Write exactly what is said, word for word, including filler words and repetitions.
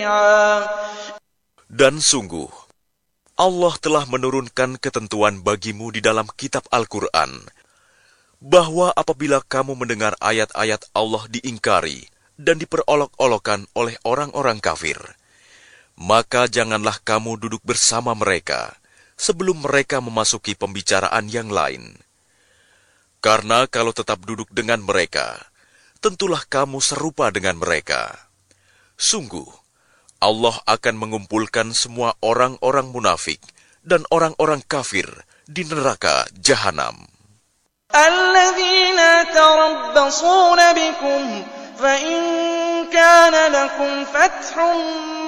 جميعا. Dan sungguh, Allah telah menurunkan ketentuan bagimu di dalam kitab Al-Quran, bahwa apabila kamu mendengar ayat-ayat Allah diingkari dan diperolok-olokan oleh orang-orang kafir, maka janganlah kamu duduk bersama mereka sebelum mereka memasuki pembicaraan yang lain. Karena kalau tetap duduk dengan mereka, tentulah kamu serupa dengan mereka. Sungguh, Allah akan mengumpulkan semua orang-orang munafik dan orang-orang kafir di neraka Jahanam. الذين يتربصون بكم فإن كان لكم فتح